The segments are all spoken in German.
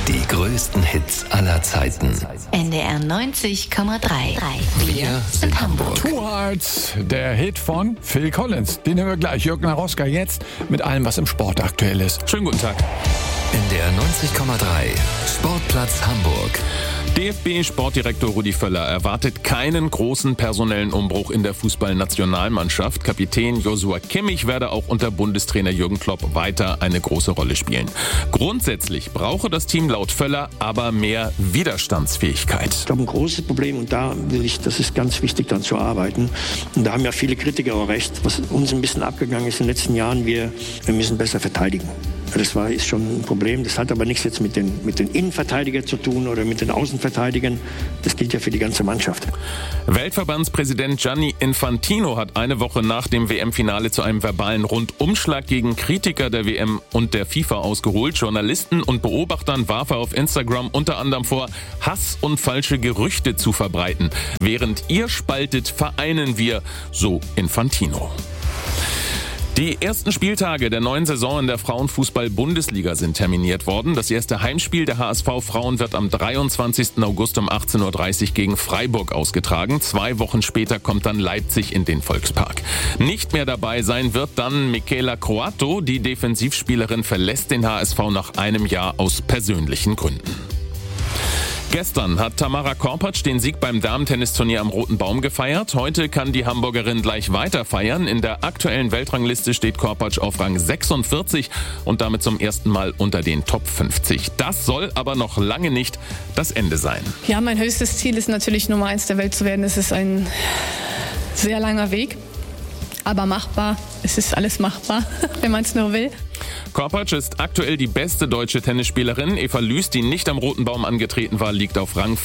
Die größten Hits aller Zeiten. NDR 90,3. Wir sind Hamburg. Two Hearts, der Hit von Phil Collins. Den hören wir gleich. Jörg Naroska jetzt mit allem, was im Sport aktuell ist. Schönen guten Tag. NDR 90,3. Sportplatz Hamburg. DFB-Sportdirektor Rudi Völler erwartet keinen großen personellen Umbruch in der Fußballnationalmannschaft. Kapitän Joshua Kimmich werde auch unter Bundestrainer Jürgen Klopp weiter eine große Rolle spielen. Grundsätzlich brauche das Team laut Völler aber mehr Widerstandsfähigkeit. Ich glaube, ein großes Problem, und das ist ganz wichtig, dann zu arbeiten. Und da haben ja viele Kritiker auch recht, was uns ein bisschen abgegangen ist in den letzten Jahren, wir müssen besser verteidigen. Das ist schon ein Problem. Das hat aber nichts jetzt mit den Innenverteidigern zu tun oder mit den Außenverteidigern. Das gilt ja für die ganze Mannschaft. Weltverbandspräsident Gianni Infantino hat eine Woche nach dem WM-Finale zu einem verbalen Rundumschlag gegen Kritiker der WM und der FIFA ausgeholt. Journalisten und Beobachtern warf er auf Instagram unter anderem vor, Hass und falsche Gerüchte zu verbreiten. Während ihr spaltet, vereinen wir, so Infantino. Die ersten Spieltage der neuen Saison in der Frauenfußball-Bundesliga sind terminiert worden. Das erste Heimspiel der HSV-Frauen wird am 23. August um 18.30 Uhr gegen Freiburg ausgetragen. 2 Wochen später kommt dann Leipzig in den Volkspark. Nicht mehr dabei sein wird dann Michela Croatto. Die Defensivspielerin verlässt den HSV nach einem Jahr aus persönlichen Gründen. Gestern hat Tamara Korpatsch den Sieg beim Damentennisturnier am Roten Baum gefeiert. Heute kann die Hamburgerin gleich weiter feiern. In der aktuellen Weltrangliste steht Korpatsch auf Rang 46 und damit zum ersten Mal unter den Top 50. Das soll aber noch lange nicht das Ende sein. Ja, mein höchstes Ziel ist natürlich Nummer 1 der Welt zu werden. Es ist ein sehr langer Weg, aber machbar. Es ist alles machbar, wenn man es nur will. Korpatsch ist aktuell die beste deutsche Tennisspielerin. Eva Lüß, die nicht am Roten Baum angetreten war, liegt auf Rang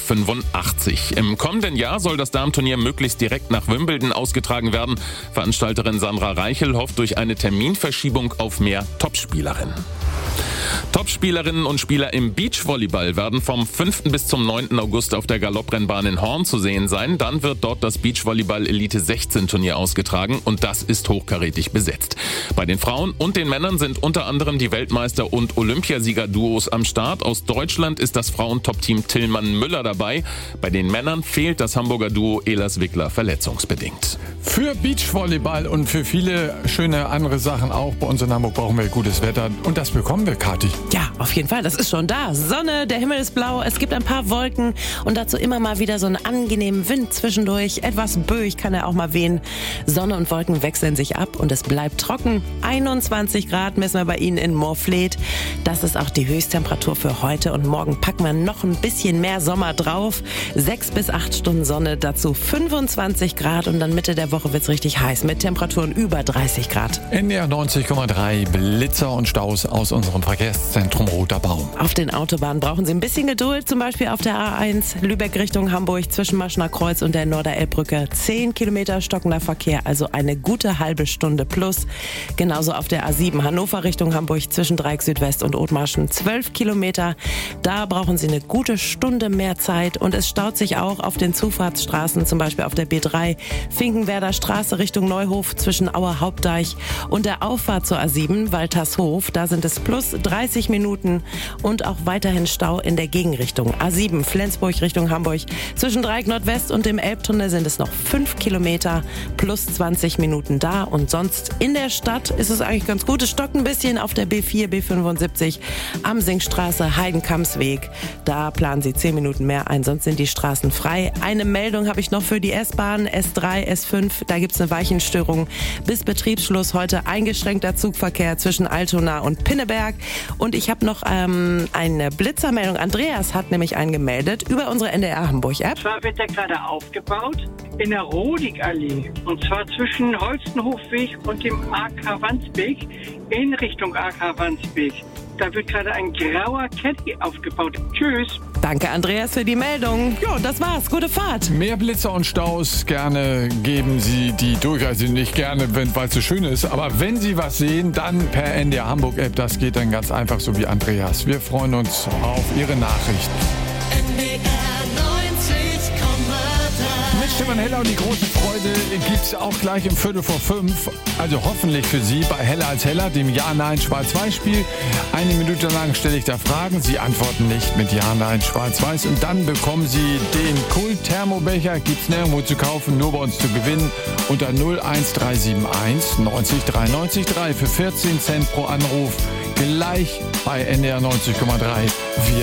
85. Im kommenden Jahr soll das Damenturnier möglichst direkt nach Wimbledon ausgetragen werden. Veranstalterin Sandra Reichel hofft durch eine Terminverschiebung auf mehr Topspielerinnen. Topspielerinnen und Spieler im Beachvolleyball werden vom 5. bis zum 9. August auf der Galopprennbahn in Horn zu sehen sein. Dann wird dort das Beachvolleyball Elite 16 Turnier ausgetragen und das ist hochkarätig besetzt. Bei den Frauen und den Männern sind unter anderem die Weltmeister- und Olympiasieger-Duos am Start. Aus Deutschland ist das Frauentop-Team Tillmann-Müller dabei. Bei den Männern fehlt das Hamburger Duo Ehlers-Wickler verletzungsbedingt. Für Beachvolleyball und für viele schöne andere Sachen auch bei uns in Hamburg brauchen wir gutes Wetter. Und das bekommen wir, Kathi. Ja, auf jeden Fall. Das ist schon da. Sonne, der Himmel ist blau, es gibt ein paar Wolken und dazu immer mal wieder so einen angenehmen Wind zwischendurch. Etwas böig kann er auch mal wehen. Sonne und Wolken wechseln sich ab und es bleibt trocken. 21 Grad messen wir bei Ihnen in Moorfleet. Das ist auch die Höchsttemperatur für heute und morgen packen wir noch ein bisschen mehr Sommer drauf. 6 bis 8 Stunden Sonne, dazu 25 Grad und dann Mitte der Woche wird es richtig heiß mit Temperaturen über 30 Grad. NDR 90,3 Blitzer und Staus aus unserem Verkehrszentrum Roter Baum. Auf den Autobahnen brauchen Sie ein bisschen Geduld, zum Beispiel auf der A1 Lübeck Richtung Hamburg zwischen Maschner Kreuz und der Norderelbbrücke. 10 Kilometer stockender Verkehr, also eine gute halbe Stunde plus. Genauso auf der A7 Hannover Richtung Hamburg zwischen Dreieck Südwest und Othmarschen 12 Kilometer. Da brauchen Sie eine gute Stunde mehr Zeit und es staut sich auch auf den Zufahrtsstraßen, zum Beispiel auf der B3 Finkenwerder Straße Richtung Neuhof zwischen Auer Hauptdeich und der Auffahrt zur A7 Waltershof. Da sind es plus 30 Minuten und auch weiterhin Stau in der Gegenrichtung. A7 Flensburg Richtung Hamburg. Zwischen Dreieck Nordwest und dem Elbtunnel sind es noch 5 Kilometer plus 20 Minuten da. Und sonst in der Stadt ist es eigentlich ganz gut. Es stockt ein bisschen auf der B4, B75, Amsingstraße, Heidenkampsweg. Da planen Sie 10 Minuten mehr ein, sonst sind die Straßen frei. Eine Meldung habe ich noch für die S-Bahn, S3, S5. Da gibt es eine Weichenstörung. Bis Betriebsschluss heute eingeschränkter Zugverkehr zwischen Altona und Pinneberg. Und ich habe noch eine Blitzermeldung. Andreas hat nämlich eingemeldet über unsere NDR Hamburg-App. Zwar wird der gerade aufgebaut in der Rodikallee. Und zwar zwischen Holstenhofweg und dem AK Wandsbek in Richtung AK Wandsbek. Da wird gerade ein grauer Caddy aufgebaut. Tschüss. Danke, Andreas, für die Meldung. Jo, das war's. Gute Fahrt. Mehr Blitzer und Staus, gerne geben Sie die durch. Also nicht gerne, weil es so schön ist. Aber wenn Sie was sehen, dann per NDR Hamburg App. Das geht dann ganz einfach, so wie Andreas. Wir freuen uns auf Ihre Nachricht. NDR 90,3. Mit Stefan Heller und die große Freude gibt's auch gleich um 5:15. Also hoffentlich für Sie bei Heller als Heller, dem Ja-Nein-Schwarz-Weiß-Spiel. 1 Minute lang stelle ich da Fragen. Sie antworten nicht mit Ja, Nein, Schwarz-Weiß. Und dann bekommen Sie den Kult-Thermobecher. Gibt's nirgendwo zu kaufen, nur bei uns zu gewinnen. Unter 01371 90 93 3 für 14 Cent pro Anruf. Gleich bei NDR 90,3. Wir